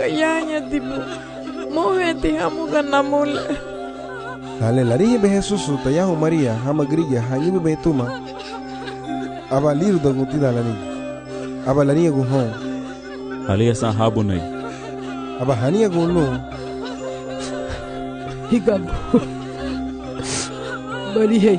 kayanya tibu. Moheti hamuga namule. Dale larihi be Jesus tayahu Maria hama grigia hanyibe be tuma. Aba liru da gutida lani. Aba lani gu hon. Alia san habunai. Aba hania gu no. Higabu. Bari hey.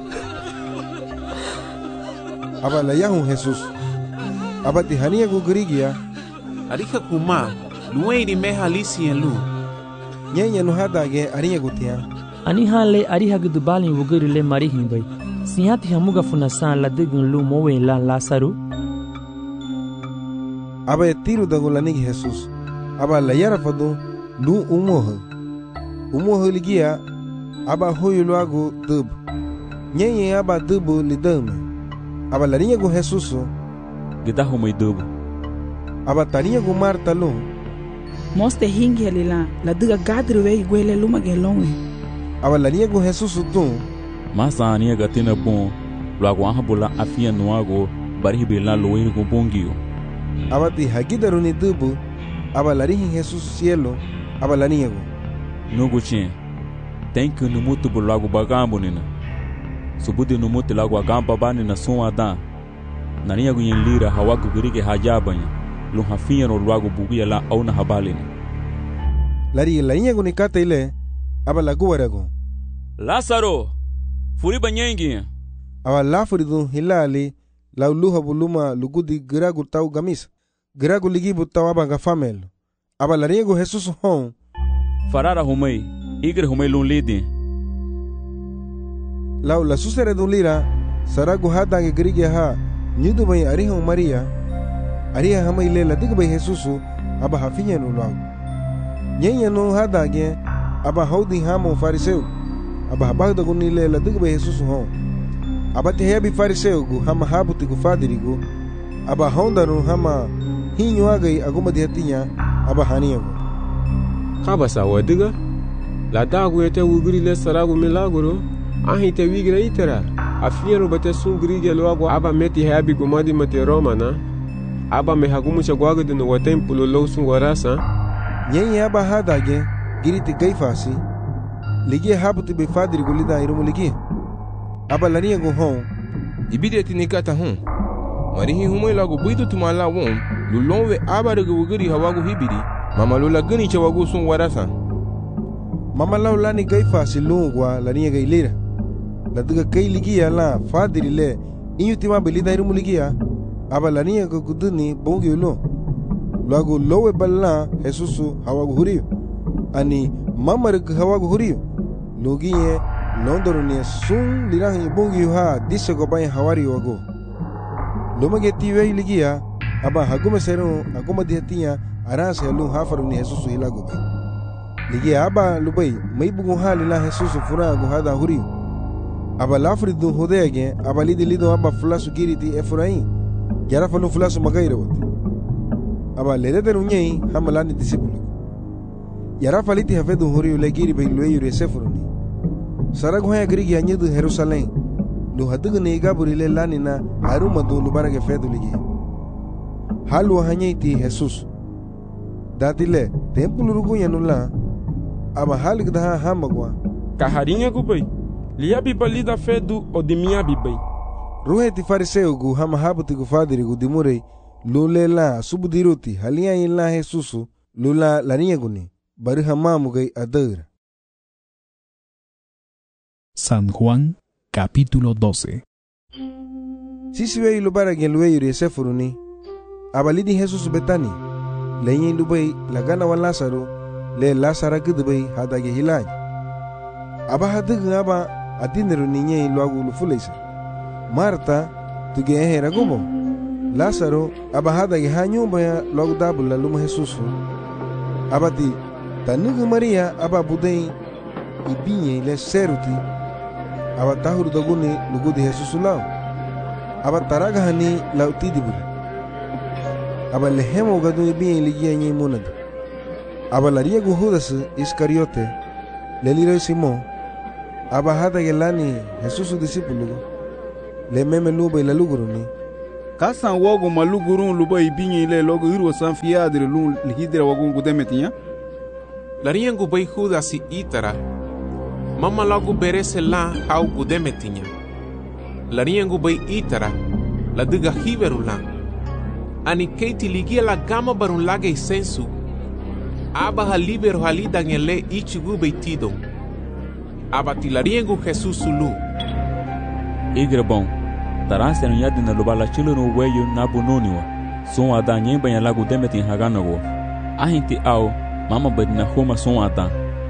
Aba layahu Jesus. Aba ti hania gu grigia. Arika kuma, nueiri me halisi en lu. Nyenya no hadage arinha gutia. Ani hale ariha gudubali wuguri le mari himbai. Sihati hamuga funasan la digun lu mowe la Lasaru. Aba etiru da gulanig Jesus. Aba layara fadu lu umoho. Umoho ligia aba hoyo luago dub. Nyenya aba dubu lidame. Aba larinha gu Jesus. Gidahu mai dubu. Aba tarinha gu Marta lu. Moste hingi alila la diga gadriwe igwele luma gelonwe. Aba larinha gu Jesus tu. Masa ania gatina bon. Luago ahabula afia nuago bari bila loini gu bongio. Aba ti hagidaru ni dubu. Aba larinha Jesus cielo. Aba larinha gu. Nugu chen. Tenki numutu bulago bagambo nina. Subudi numutu lago agamba bani na son adan. Nania gu yin lira hawagu gurige hajabanya. Lung hafinya no luago bugia la au na habalini. Lari larinha gu ni kata ile. Aba lagu warago. Lazaro! Furi banyengi. Aba lafuridu hilali. La uluha buluma lugudi giragu tau gamis. Giragu ligibu tau aba gafamelo. Aba larinha gu Jesus hon. Farara humei. Igre humei lun lidi. Lau la susere dun lira. Saragu hadange grige ha. Nyudu bai ariha Maria. Ariha hama ile la diga bai Jesusu. Aba hafinya no luago. Nyenya no hadange. Aba haudi hama fariseu. Aba habagda gun ile la diga bai Jesusu hon. Aba te hebi fariseu gu hama habuti gu fadirigu. Aba honda no hama hinyo agai aguma dihatinha. Aba hania gu. Kaba sa wadiga. La dagu ete wuguri le saragu milagro. Ahi te wigra itera. Afiero bate sungri ge loago aba meti hebi gumadi mate Roma na. Aba me hagumu chagwaga de no watempulo lo sun warasa. Nyenya aba hadage giriti gaifasi. Ligi habuti be fadirigu lida irumu ligi. Aba larinha gu hon. Ibide tinikata hon. Marihi humoi lago buitu tumala won. Lulonwe aba rege wuguri hawagu hibiri. Mama lula gani chawagu sun warasa. Mama lau lani gaifasi lungwa larinha gailira. La diga kai ligia la fadiri le. Inyu tima belida irumu ligia. Aba larinha gu guduni bongi ulo. Lago lowe balla Jesusu hawagu huriyo. Ani mama rege hawagu huriyo. Logiye Londoro ni sun lirang ibongi ha disse go bay hawari wago. Lumage tiwe ligia aba haguma sero aguma dihatinha arasa lu hafaru ni Jesusu ilago bay. Ligia aba lubai mai bugu halila Jesusu fura go hada huri. Aba lafridu hodege aba lido aba fulasu giriti Efraim. Yara falu fulasu magaira wat. Aba lededer unyei hamalani disipulu. Yara faliti hafedu huri ulegiri bay lueyu sefuruni. Saragu haya grigi anyedu Jerusalém. Lu hadigu ne gaburile lanina haruma do lubarage fedu ligi. Halu hanyeiti Jesus. Datile templo rugu yanula. Aba halig daha hamagwa. Kaharinha gubai. Lia bibali da fedu odimia bibai. Ruheti fariseu gu hama habuti gu fadiri gu dimurei. Lule la subudiruti halia ila Jesusu. Lula larinha guni. Bari hamamu gai adara. San Juan, capítulo 12. Sisi wei lubara gen luwe yuri sefuruni. Abalidi Jesus betani. Lenye lubai lagana wa Lazaro. Le Lazara gudbai hadage hilaj. Aba hadigu aba adiniru ninye luagu lufuleisa. Marta tuge ehe ragumo. Lazaro aba hadage hanyumba ya luagu dabula luma Jesusu. Abati tanugu Maria aba budei ibinye le seruti. Aba tahuru daguni lugudi Jesusu lao. Aba taraga hani lauti dibul. Aba lehemo gadu ibinye ligia nye munad. Aba laria gu Judas Iscariote leliro Simon. Aba hada gelani Jesusu disipulu. Le meme lube la luguruni. Kasan wogo malugurun luba ibinyi le logo irwo san fiadre lun lihidra wagun gudemetinya. Lariengu bai Judas y Itara. Mama logo berese la hau gudemetinya. Lariengu bai Itara. La diga hiberulan. Ani keiti ligia la gama barun lage isensu. Aba halibero halida ngele ichigu bai tido. Aba tilariengu Jesus sulu. Igrebon. Taranse no yadi na lubala chilo no weyo na bunoniwa. Son ada nyemba ya lagu demeti haganago. Ahinti au mama bedina homa son ada.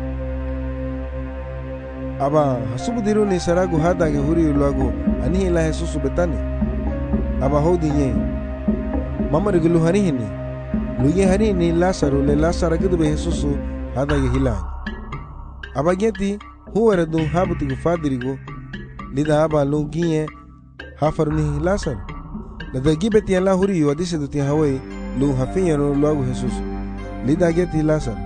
Aba hasubu diru ni saragu hada ge huri lagu ani la Jesus betani. Aba hodi nye. Mama regulu hani hini. Luye hani ni Lazaro le Lazaro ge be Jesus hada ge hilan. Aba geti huwa du habuti gu fadirigo. Lida aba lungiye hafarni Lazaro. La de gibeti la huri yo dise du ti hawai lu hafinya no lagu Jesus. Lida geti Lazaro.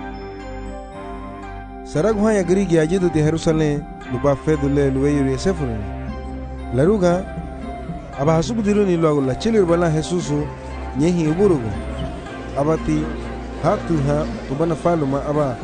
Saragu hanya gerigi ajidu ti Jerusalem lupa fedu le luweyo sefuru. Laruga aba hasubu diru ni lagu la chilir bala Jesus nyehi uburugo. Abati hatu ha tubana faluma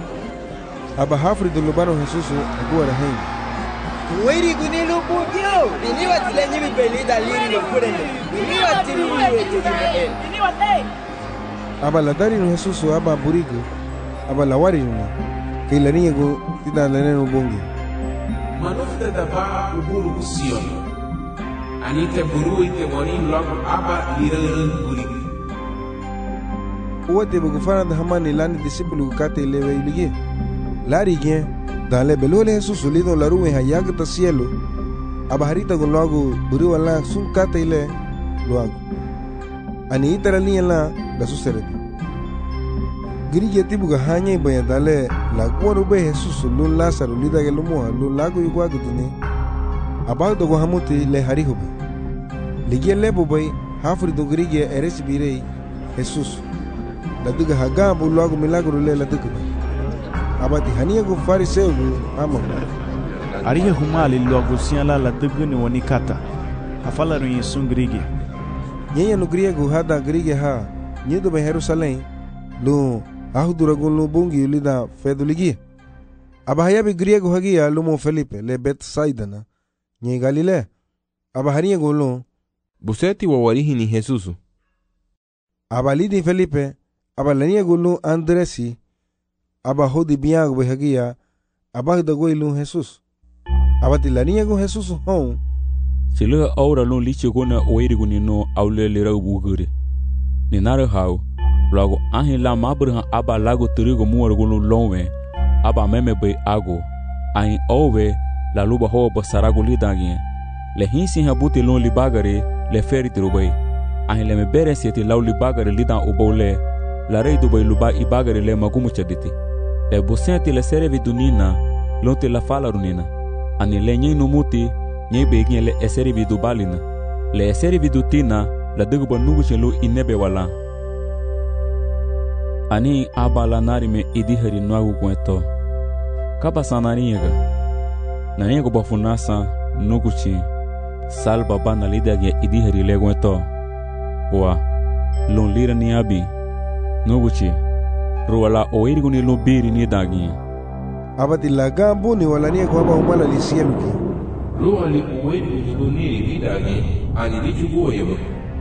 aba hafri du lubano Jesus agora hen. Wiri gunilu bugyo. Bini watilenyi bibeli daliri no kurene. Bini watiri wiwe. Bini wate. Aba la dari no Jesus aba burigo. Aba la wari no. Kay la niya go tita la neno bongi. Manufta da ba uburu kusiyo. Anite buru ite morin logo aba lirarun burigo. Uwate bugufana da hamani lani disipulu kate lewe iligi. Lari gien. Dale belole Jesus solido la ruwe hayag ta cielo. Abaharita con logo buri wala sun kate ile logo. Ani itara ni la suserete. Grige tibu ga hanya baya dale la kwaro be Jesus lun Lazaro lida ge lumo lun lago igwa gudune. Abado go hamuti le harihobe. Ligie lebo bay hafri do grige eres birei Jesus. La duga hagabu logo milagro le la duga. Abati hania go fariseu amo. Arihe humali logo siala la duguni wanikata. Afala ru yesun grige. Nyenya no griego hada grige ha. Nyedo be Jerusalem. Lu ahuduragun lu bungi lida feduligi. Abahaya be griego hagia lumo Felipe le Betsaida na. Nye Galilea. Abahania go lu buseti wa warihi ni Jesus. Abalidi Felipe. Abalania go lu Andresi. Aba hodi biang be hagia aba da goilu Jesus. Abati la niya go Jesus hon. Sila aura lon lichi gona oiri guni no aule lera bugure. Ni nare hau lago ahin la mabrha aba lago turigo muar gonu lonwe aba meme be ago ahin owe la luba ho basarago lidagi le hinsi habuti lon libagare le feri trubai ahin le me bere sieti law libagare lidan obole la rei dubai luba ibagare le magumu chaditi. Le bosenti le serevi dunina lonte la fala runina ani le nyi numuti nyi begin le eserevi dubalina le eserevi dutina la dugba nugu chelo inebe wala ani abala nari me idihari nwagu kweto kaba sanariga nani go bafunasa nugu chi salba bana lidage idihari le kweto wa lon lira ni abi nugu chi ruwala oirigu ni lubiri ni dagi. Abati la gambu ni wala ni kwa umala li cielo ki. Ruwali oirigu ni dagi ani lichugo yebo.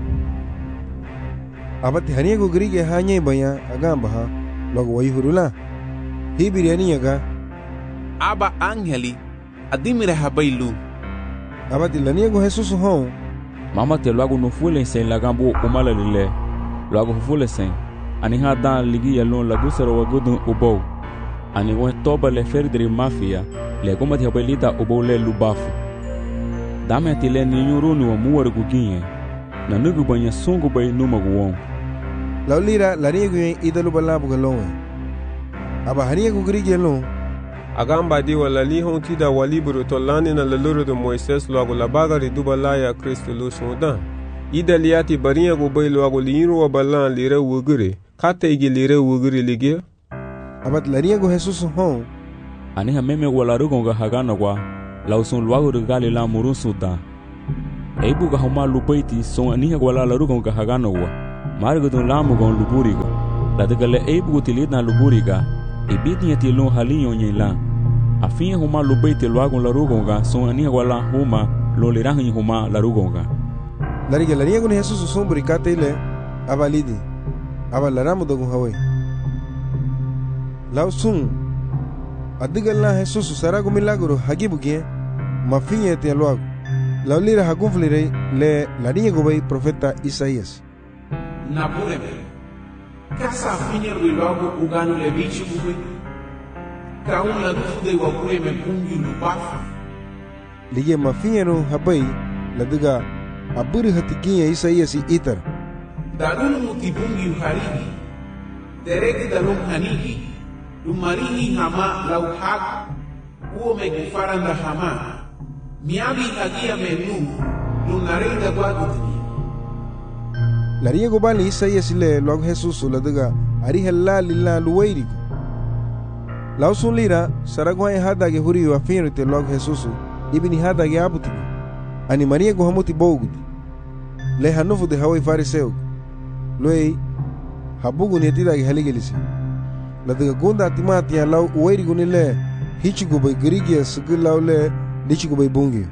Abati haniego grige hanya baya agamba ha logo wayhurula. Hibiri aniyaga. Aba angeli adimire habailu. Abati la niego Jesus hon. Mama te logo no fule sen la gambu umala lile. Logo fule sen. Ani hada ligi yalon la gusero wagudun ubo. Ani wen toba le ferdri mafia le goma ti habelita ubo le lubafu. Dame ati le ni nyuruni wa muwar guginye. Na nugu banya sungu bay numa guwon. La ulira la niegu yen idalu balabu galonwe. Aba haniegu grigi yalon. Agamba di wala li hon tida waliburu tolani na laluru de Moises logo la bagari dubalaya Kristo lu sundan. Ida liati bariya go bay logo liiru wa balan lire wugure. Kata igi lire wuguri ligia. Abat laria go Jesus hon. Ani ha meme wala rugonga hagana kwa. La usun luago regali la murun suda. Eibu ga homa lupaiti son aniha wala larugon ga hagano wa. Margadon lamu gon luburiga. La de gale eibu utilidna luburiga. Ibiti yati lon halinyo nyela. Afin homa lupaiti luagon larugon ga son aniha wala homa lo lirahin homa larugon ga. Lariga laria gon Jesus sombri katele abalidi. Abalaramu dogun hawai. Lau sun adigala Jesus sarago milagro hagibugie mafinye te luago. Lau lira hagunflire le laria gobai profeta Isaías. Napureme. Kasa finye luago ugano le bichi bugwe. Kaun la dude wakure me pungi lubafa. Lige mafinye no habai ladiga aburi hatiginya Isaías itar. Darun mutibungi uharigi. Dereki dalum hanigi. Lumarihi hama lau hak. Uo megufaranda hama. Miabi hagia menu. Lunarenda guadutini. Laria gobali Isaías le luago Jesus ladiga arihalla lilla luwairigo. Lausun lira saragwai hadage huri wa finrite luago Jesus ibini hadage abutigo. Ani Maria gohamuti bogudi. Le hanufu de hawai fariseu. Loei habugu ni tida haligilisi la de gonda timati ya lau uwairigu ni le hichigu bai girigia sigilau le lichigu bai bungi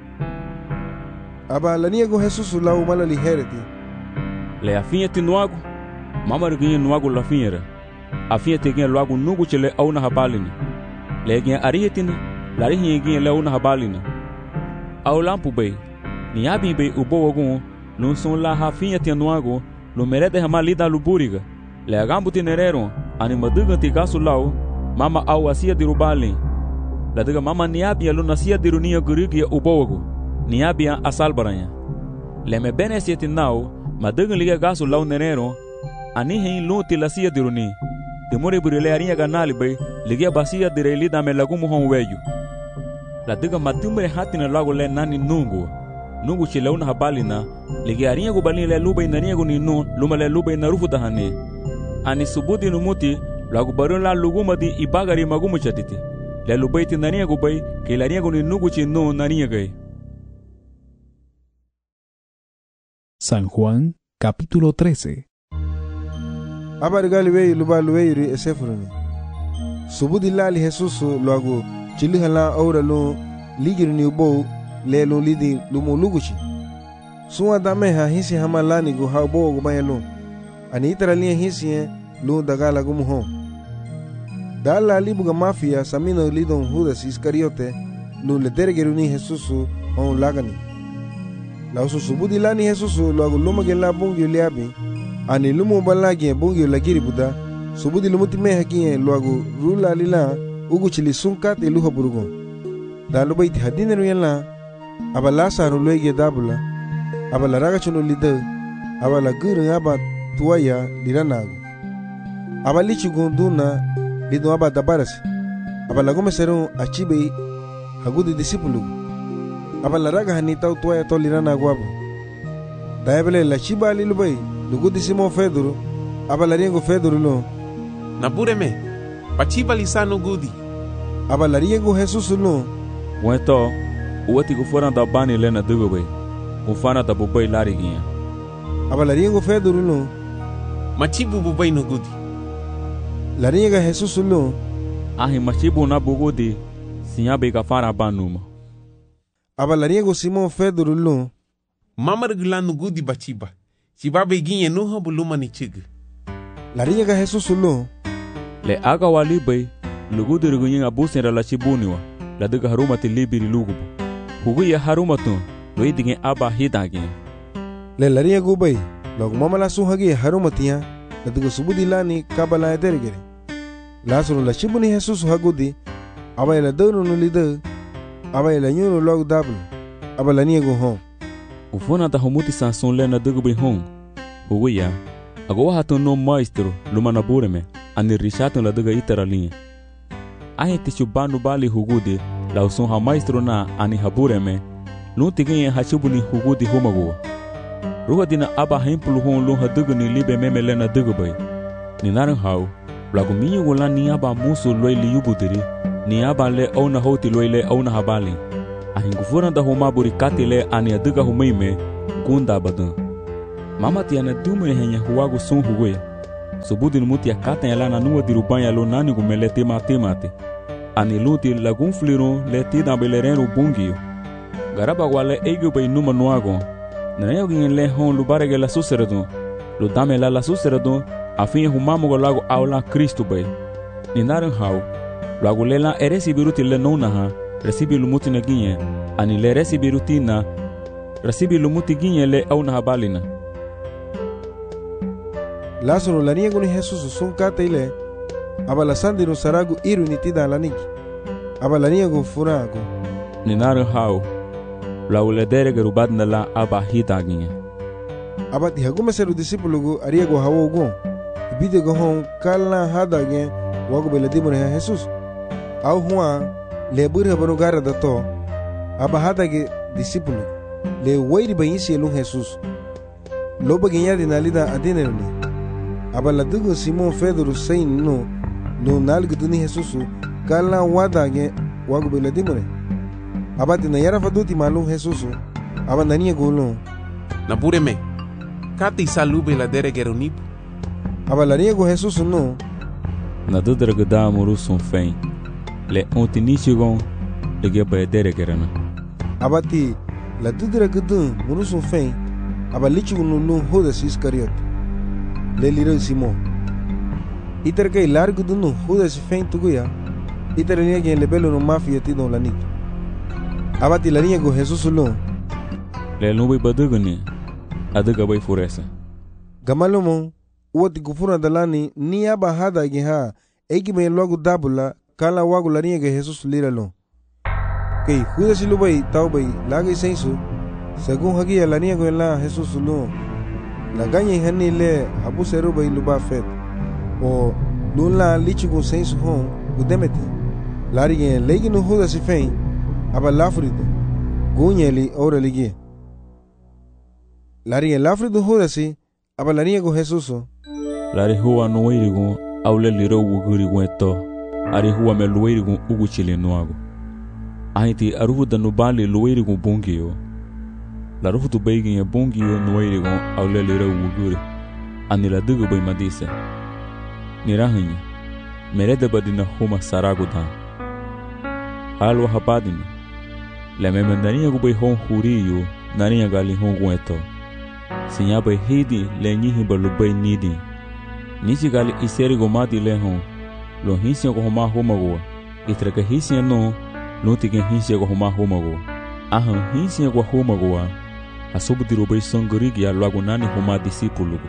aba laniego Jesus lau malali hereti le afinheti nuago mama riguinha nuago la finhera afinheti guinha luago nugu chele auna habalini le guinha arihetina larihinha guinha le auna habalina au lampu bai ni abi bai ubo ogun non son la hafinheti nuago lo merete hama lida luburiga le agambu tinerero animaduga tigasu lau mama au asia dirubali la diga mama niabia lo nasia dirunia gurigia ubogo niabia asalbaranya le me bene sieti nau maduga liga gasu lau nerero ani hein lo tilasia diruni demore burile arinha ganali bay liga basia direli da me lagumu hon weju la diga matumre hatina lago le nani nungu chileuna habalina ligi arinha go balin le luba inania go ninu luma le luba inarufu dahane ani subudi numuti lagu baron la luguma di ibagari magumu chatiti le luba itinania go bay ke laria go ninu go chinu nania gay. San Juan capítulo 13. Abargali wey luba luweiri esefroni subudi lali Jesus lagu chilihala aura lo ligirni ubo le lo lidi lumo luguchi suwa dame ha hisi hama lani go ha bo go bayelo ani itara li hisi lo dagala go muho dala libuga mafia samino lidon Judas Iscariote lo le dergeruni Jesus on lagani la usu subudi lani Jesus lo go lumo gela bungi liabi ani lumo balagi bungi lagiri buda subudi lumuti me hakiye lo go rula lila ugu chili sunkat eluha burugo dalu baiti hadine yalla aba Lazaro luege dabula aba la raga chuno lida aba la guru aba tuaya liranago aba lichi gonduna lido aba dabarasi aba la gome seru achibe hagudi disipulu aba la raga hanita tuaya to liranago aba daebele la chiba lilubai lugudi simo Fedro aba la riengo Fedro lo nabureme pachiba lisano gudi aba la riengo Jesus lo Wento uati go fora da bani lena dugobe ufana da bubai lariginha aba la riengo Fedro lo machibu bubai no gudi la rienga Jesus lo ahi machibu na bugudi sinyabe ka fara banuma aba la riengo Simon Fedro lo mamar glanu gudi bachiba chibabe ginye no habuluma ni chig la rienga Jesus lo le aga walibai lugudi rugunyin abusen la chibuniwa la diga harumati libiri lugubu hugu ya harumatu lo idinge aba hidage le la riengo bai log mama la suhage harumatiya la diga subudi lani kabala dergere Lazaro la chibuni Jesus hagudi aba la dono no lida aba la nyuno log dabul aba la niego hon ufona da humuti sanson lena dugubi hon hugu ya ago hatu no maestro lumana bureme ani rishato la diga itaralinha ahe tichubanu bali hugudi la usun ha maestro na ani habureme luntigin hachibuni hugudi humago ruga dina aba hempulu hon lo haduguni libe memele na dugubai ni naran hau lagu minyu gola ni aba musu loili yubudiri ni aba le ona hoti loile ona habali ahingufuna da huma buri katile ani aduga humaime gunda badan mama tiana dumune henya huwagu sun huwe subudin mutia katan yala na nuwa diruban yalo nani gumele temate ani luti lagun fliro le tida belerenu bungio garaba wale ego bay numa nuago na yogin le hon lubarege la suseredo lu dame la suseredo afin humamo go lago aula Cristo bay ni naran haw lago lela eresi biruti le nona ha recibi lumuti na ginye ani le recibi rutina recibi lumuti ginye le auna habalina Lázaro la niego ni Jesús son kataile abala sandiro saragu iru ni tida laniki abala niego furago ni naran haw lago le derege rubadna la aba hita ginye abati haguma seru discípulo go ariego hawo go bide go hon kala hadage wago beladimo ne Jesus au huwa le buri habano gara da to aba hadage discípulo le wairi bayisi lu Jesus loba ginya dinalida adinero ni aba la dugo Simon Pedro sein no nalgo duni Jesus kala wadage wago beladimo ne abati na yara faduti malum Jesus aba nania golo na bureme kati salube la dere geronipo aba la niego Jesus no na dudra gada muru son fen le ontinichigon de geba dere gerana abati la dudra gada muru son fen aba lichu no Judas Iscariot le liro Simon iter que largo no Judas fen tuguya iter niege le belo no mafia ti no lanik abati la niego Jesus no le nubi badugani aduga bay furesa gamalomo woti gufuna dalani ni aba hada giha egi me logo dabula kala wago la niege Jesus liralo kei Judas lubay taubay lagi sensu según hagia la niego la Jesus no la gañe hani le abu seru bay luba fet o nula lichigo sensu hon udemeti larige legi no Judas fein aba lafrido gunyeli ora ligi larige lafrido Judas aba la niego Jesus lari huwa no weirigo awle liro wuguri weto ari huwa me luweirigo uguchile noago ahiti aruda no bali luweirigo bungio la rufutu beigin bungio no weirigo awle liro wuguri ani la dugo bay madisa ni rahinya merede badina huma sarago da halwa hapadina la memendania go bay hon huriyo nania gali hon weto sinya bay hidi le nyihi balu bay nidi nisi gali iseri go mati le hon lo hinsia go homa homago itraka hinsia no lo tigen hinsia go homa homago ahan hinsia go homago asubu diro bay songorigi ya lago nani homa discípulo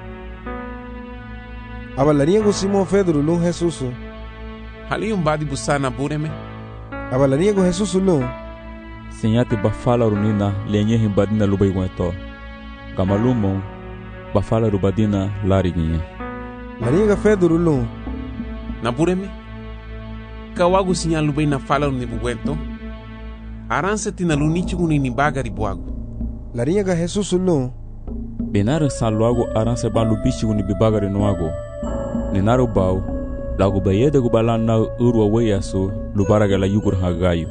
aba la niego Simon Pedro lo Jesus hali badi busana bureme aba la niego Jesus lo sinyati bafala runina lenye himbadina lo bay weto gamalumo bafala rubadina lariginye la niega Pedro lo na bureme kawagu sinyalu bay na fala ni buwento aranse tina lunichi ni bagari buagu la niega Jesus lo benare salwago aranse balu bichi ni bibagari noago ninaro baw lagu bayede go balana urwa weyaso lubaraga la yugur hagayo.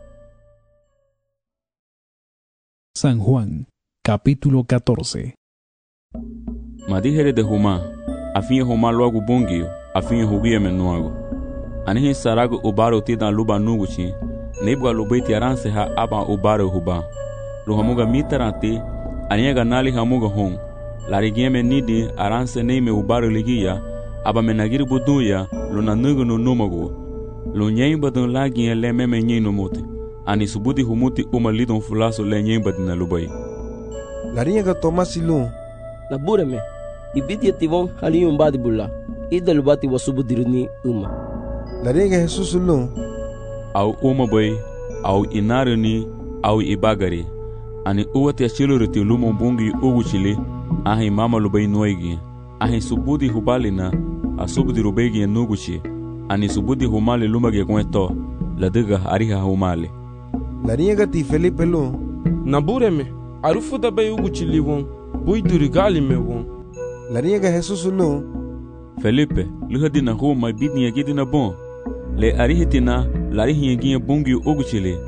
San Juan, capítulo 14. Madijere de Huma, afin Huma logo bungio, afin hugia menuago. Anihi sarago ubaro tida luba nuguchi, nebwa lubeti aranse ha aba ubaro huba. Luhamuga mitarati, aniega nali hamuga hon. Larigieme nidi aranse neime ubaro ligia, aba menagiri buduya, luna nugu no numago. Lunyeimba dun lagi le meme nyino muti. Ani subudi humuti lidon fulaso le nyemba dina lubai. Lariega Tomasi lu. Na bureme, ibiti ativon hali umbadi bula. Ida lubati wasubudiruni uma. Lariega Jesus lu. Au boy, au inaruni, au ibagari. Ani uwati achiluriti lumo bungi uguchili, ahi mama lubai noigi. Ahi subudi hubalina, asubudi rubegi nuguchi. Ani subudi humali lumage kweto, ladiga ariha humali. Lariega ti Felipe lu. Na bureme, arufu da bay uguchili won, bui durigali me won. Lariega Jesus lu. Felipe, luhadina huma bidni yagidina bon. Le arihitina, larihi yagiya bungi uguchili.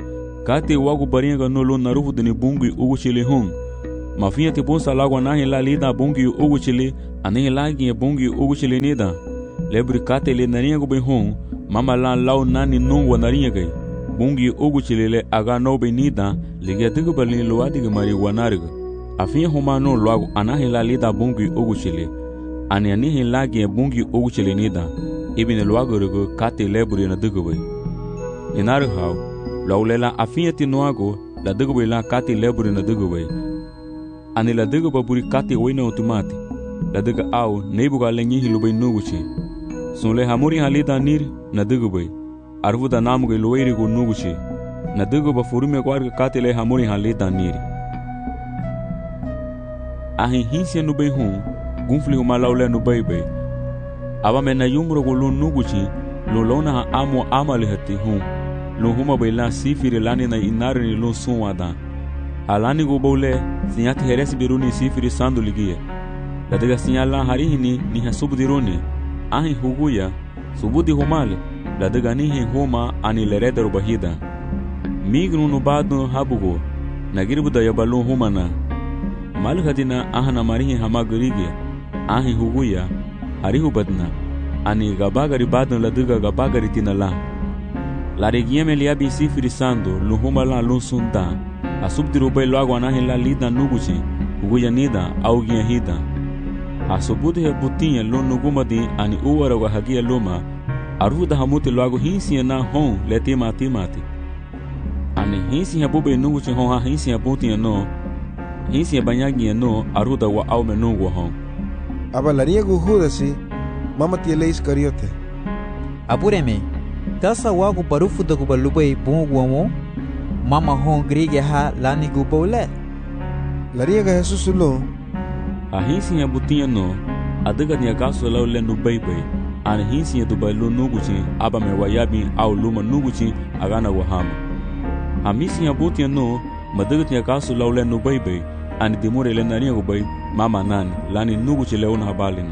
kate wagu barianga no lo narufu dini bungi ugu chile hung. Mafia te bonsa lagu anahi la lida bungi ugu chile, anahi lagi bungi ugu chile nida. Lebri kate le nariangu be hung, mama lan lau nani nungwa nariangai. Bungi ugu chile le aga no be nida, ligia digu balini luadiga mari wanariga. Afia huma no lagu anahi la lida bungi ugu chile. Ani anihi lagi bungi ugu chile nida. Ibine luagu rigo kate lebri na digu be. Inaru hau, laulela afia ti noago, la digu be la kate lebri na digu be. Ani la digu baburi kate wena otomati. La diga au neibuga lenyihi lubay nuguchi. Sunle hamuri halida nir na digu be. Arvuda namuge luwairigu nuguchi. Na digu ba furume kwarga kate le hamuri halida niri. Ahi hinsia nubay hun, gunfli huma laule nubay bay. Aba me na yumro go lu nuguchi, lu lona ha amo amali hati hun. Lu huma bay la sifiri lani na inari ni lu sunwada. Alani go bole, sinyati heresi biruni sifiri sandu ligie. La diga sinyala harihini ni hasubudiruni. Ahi huguya, subudi humale. La diga nihi huma ani lerederu bahida. Mignu nubadu habugo, nagiribuda yabalu humana. Malhadina ahana marihi hamagurige. Ahi huguya, harihu badna. Ani gabagari badun la diga gabagari tinala. La regieme liabi sifiri sandu, luhuma la lunsunda. Asubdiru bay loago anahi la lida nuguchi, huguya nida, augia hida. Asubudi he butinha lo nugumadi ani uwaraga hagia luma. Arvuda hamuti loago hinsi na hon le timati. Ani hinsi ha bube nuguchi hon ha hinsi ha butinha no. Hinsi ha banyagi no arvuda wa aume nungwa hon. Abalaria guhudasi, mama tiele Iscariote. Apureme, kasa wago barufu da gubalubay bunguamo. Mama hon grige ha lani gubole. Lariega Jesus lo. Ahinsi ya butinha no, adiga ni akaso lau le nubaybay. Ani hinsi ya dubai lu nuguchi, aba me wayabi au luma nuguchi agana wahama. Hamisi ya butinha no, madiga ni akaso lau le nubaybay. Ani dimure le nariya gubay, mama nani, lani nuguchi le una habalina.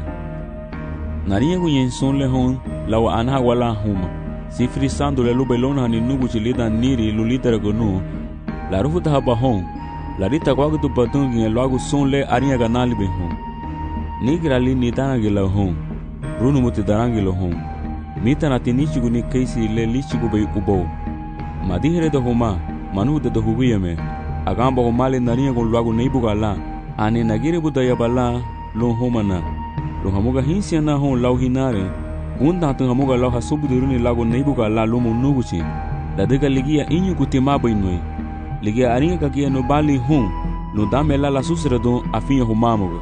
Nariya gu yenson le hon, lau anha wala huma. Sifri sandu le lubay lona ni nuguchi lida niri lulitera gonu. La rufuta haba hon. La rita kwagu tu badungi ya luagu son le ariya ganali be hon. Nigira li nitanagi la hon. Runu muti darangi lo hon. Mita na tinichigu ni keisi le lichigu be ubo. Madihere do homa, manu de do huguye me. Agamba go mali nariya go luagu neibuga la. Ani nagiri buda yabala lo homa na. Lo hamuga hinsia na hon lau hinare. Gunda hatu hamuga lau hasubu diruni lagu neibuga la lumu nuguchi. La diga ligia inyu kutimaba inui. Ligia aringa kakia no bali hun, no dame la susredo afinha humamuga.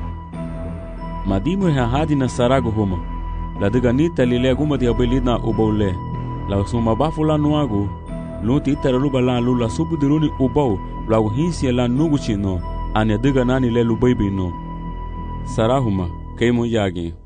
Madimur ha hadi na sarago huma. La diga nita lile guma di abelina ubole. La suma bafula nuago, lunti itara luba la lula subu diruni ubau, lagu hinsi la nuguchi no, ane diga nani le lubaibi no. Sarahuma, keimo yagi.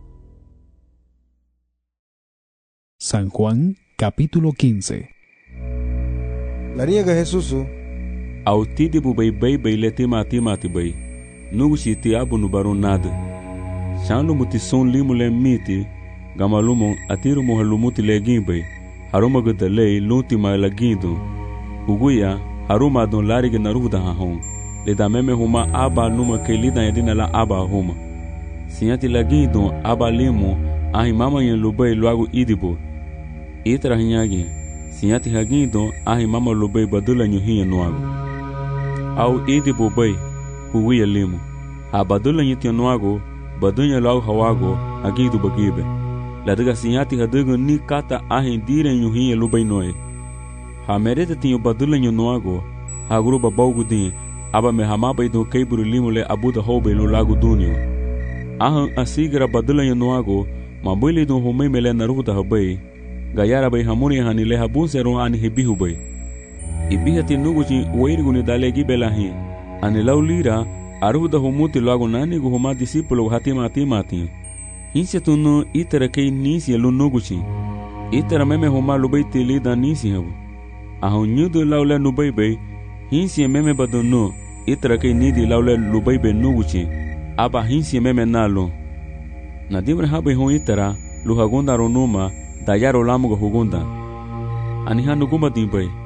San Juan, capítulo 15. Lariega Jesus. Au tidi bu bay le timati bay. Nuguchi ti abu nubaru nada. Shanlu muti son limu le miti, gamalumo atiru mohalumuti le gimbay. Haruma gada le lunti ma la gindu. Uguya, haruma don lariga naruda hahon. Le da meme huma aba numa ke lida yadina la aba huma. Sinyati la gindu aba limu, ahi mama yen lubay luagu idibo. Itra hinyagi, sinyati hagindo ahi mama lubay badula nyuhiya nuagu. Au idibo bay, uguya limu. A badula nyuhiya nuagu, badunya lau hawago, agidu bagibe. La diga sinyati hadigo ni kata ahi dire nyuhiya lubay noe. Ha merete tinyo badula nyuhiya ha gruba baugu din, aba me hamaba do keiburu limu le abuda hobe lo lagu dunyo. Ahan asigira badula nyuhiya mabili do humay mele naruda habay. Gayara bay hamuni hani le habunseron ani hebihu bay. Ibihati nuguchi wairiguni dalegi belahi. Ani laulira aruda humuti lagu nani gu huma disipulo hatimati. Hinse tunu itara kei nisi elu nuguchi. Itara meme huma lubay tilida nisi habu. Ahun nyudu laule nubay bay. Hinse meme badunu itara kei nidi laule lubay bay nuguchi. Aba hinse meme nalo. Nadimre habay hon itara luhagunda ronuma dayaro lamuga hugunda. Aniha nuguma dimbay.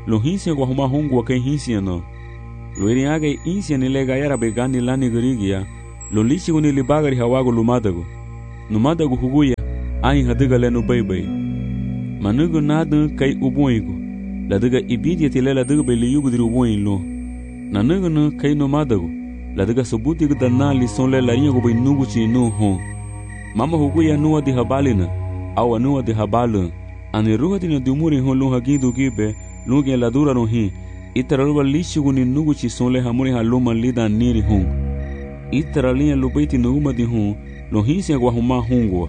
lo hinsia kwa huma hongu ke hinsia no lo iriage insia ni lega yara begani lani garigia lo lichi ni libagari hawago lumadago numadago huguya ai hadiga le no bebe manugo nadu kai uboigo la diga ibidia tile la diga beli yugo dir uboin lo nanugo no kai no madago la diga subuti go dana li son le la ringo be nugo chi no ho mama huguya no di habalina awa no di habalu ani ruha dina dumuri ho lo hagido gibe luge la dura no hi itaraluba lichi ni nugo chi son le hamuri haluma lida niri ho itaralia lubeti no uma di ho lo hinsia kwa huma hongo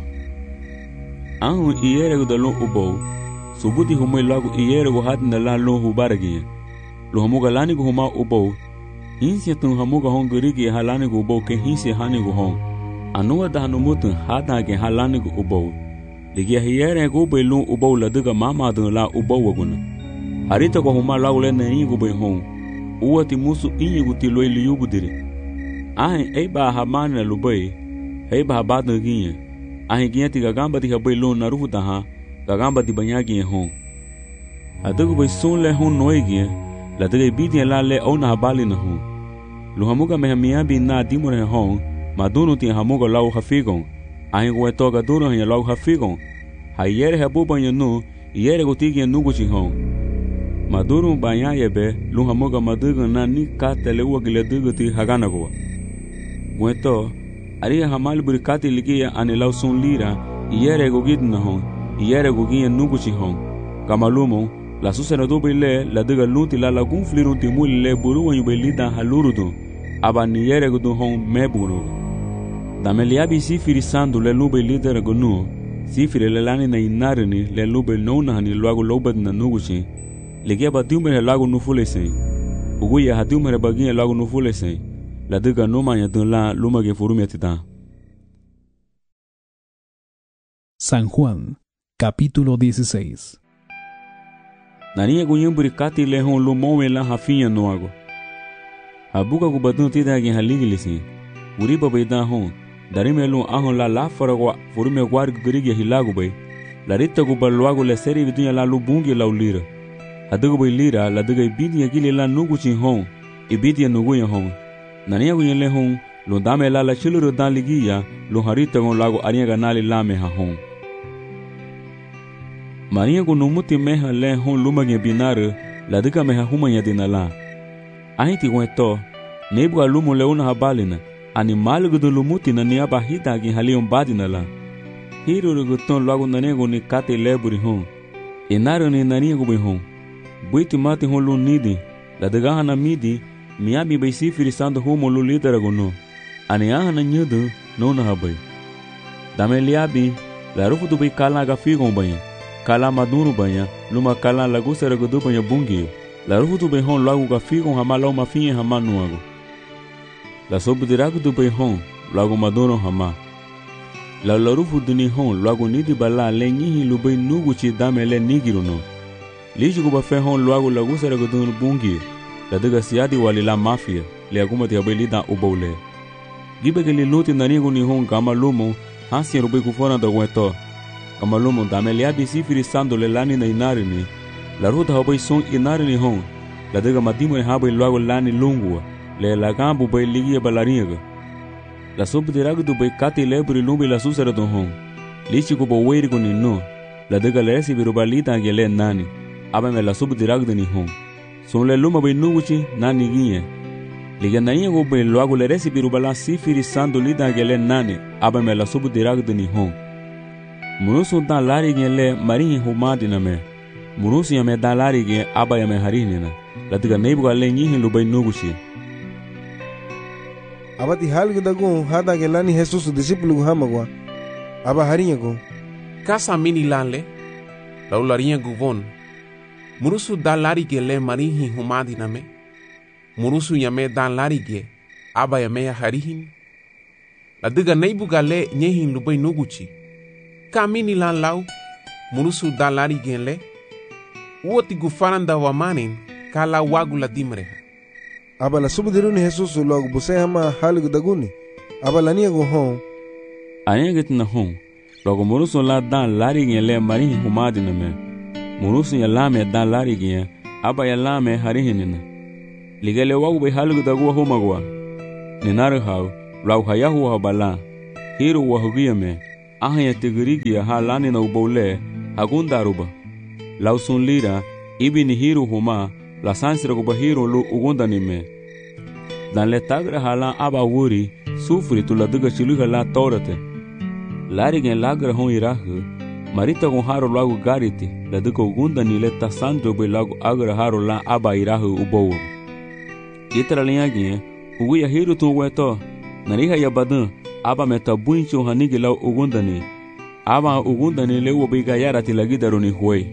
ahu iere go dalo ubo subuti humoi lagu iere go hadna la lo hubaragi lo hamuga lani go huma ubo hinsia tun hamuga hongurigi halani go ubo ke hinsia hani go hon anuwa da hanumutu hada ke halani go ubo ligia iere go be lo ubo la duga mama do la ubo waguna harita go huma lagu le na ingo be hon uwati musu ingo ti lo ili yugo dire ai eba hamana lubai eba habada giye ahi giye ti gagamba ti habai lo na rufu taha gagamba ti banya giye hon adagu bai son le hon noi giye la dege bidi la le ona habali na hon lo hamuga me hamia bi na dimore hon maduno ti hamuga lau hafigon ahi go toga duro hanya lau hafigon hayere habu banya no yere go ti giye nugo chi hon maduro banya yebe lo hamuga madugo na ni ka tele wo gile dugo ti hagana go Gueto, aria hamal burikati ligia anilau son lira, iere gogid na hon, iere gogia nuguchi hon. Kamalumo, la susana dobe le, la diga luti la lagun flirun timuli le buruwa yubelida halurudu, aba ni iere godu hon meburu. Dameliabi sifiri sandu le lube lidera gonu, sifiri le lani na inarini le lube nona hani luago lobed na nuguchi, ligia batumere lago nufulese, uguya hatumere bagia lago nufulese. La diga noma ya la luma que furumia tita. San Juan, capítulo 16. Nania gunyum burikati lehon lumome la hafinya noago. Habuka kubadun tita gen haligilisi. Uriba beida hon. Darime lu ahon la faragwa furumia guarg grigi hilago bay. La rita gubaluago le seri vidunya la lubungi la ulira. Hadigo bay lira la diga ibidi gili la nuguchi hon. Ibidi nuguya hon. Nania gunyele hon lo dame la chiluru dan ligia lo harita gon lago aria ganali lame ha hon. Maria go numuti meha le hon lumage binare la diga meha humanya dinala. Ahiti gweto nebu alumo le una habalina animal go lumuti na nia bahita gi halion badinala. Hiru go ton lago nania go ni kate leburi hon. Enaro ni nania go be hon. Buiti mati hon lo nidi la diga hana midi Miami bai sifiri sando humo lu lidera gono. Ani ahana nyudu nona habai. Dame liabi la rufu tu bai kala ga figon banya. Kala madunu banya. Luma kala lagu sera gudu banya bungi. La rufu tu bai hon lagu ga figon hama lau mafinye hama nuago. La sobu diragu tu bai hon lagu madunu hama. La rufu duni hon lagu nidi bala le nyihi lu bai nugu chi dame le nigiru no. Lishi kuba fe hon lagu sera gudu bungi. La diga siadi wali la mafia le aguma ti abelida ubole gibe ke li luti nani guni hon kama lumo hasi rube kufona da weto kama lumo damelia bi sifiri sando le lani na inarini la ruta habai son inarini hon la diga madimo e habai luago lani lungua le la gambu bai ligia balariga la sobu diragu du bai kati lebri lumbi la susera do hon lichi kubo weiri guni no la diga le resi birubalita gele nani abame la sobu diragu ni hon son le luma bai nuguchi nani giye liga nani go bai luago le resi birubala sifiri sando lida gele nani abame la sobu diragu ni hon munusu dan lari gele marini humadi na me munusu ya me dan lari ge aba ya me harini na la diga neibu gale nyihi lu bai nuguchi abati halgi dagu hada gelani Jesus discípulo hamagwa aba harinha go casa mini lale la ularinha guvon murusu dalari gele marihi humadi name murusu yame dalari ge aba yame ya harihin la diga neibu gale nyehin lubai nuguchi ka mini lan lau murusu dalari gele uoti gufaranda wamanin kala wagu la dimreha aba la subdiruni Jesus logo buse hama halgi daguni aba la nia go hon ayenget na hon logo murusu la dan lari gele marihi humadi name murusu ya lame dan lari ge aba ya lame harihinina. Ligele wagu be halgu dagua humagwa. Ninar hau, lau hayahu habala. Hiru wahugiyame, ahaya tigirigia ha lani na ubole, hagundaruba. Lau sun lira, ibi ni hiru huma, la sansira kuba hiru lu ugundanime. Dan le tagra hala aba wuri, sufri tu la duga chiluga la torate. Larigen lagra hon irahu, marita con haro lagu gariti, la duga ugundani le tasandro be lagu agra haro la aba irahu ubowu. Itara linyagin, uguya hiru tu weto, nariha ya badan, aba meta buincho hanigi lau ugundani. Aba ugundani le ubiga yarati lagi daruni huwe.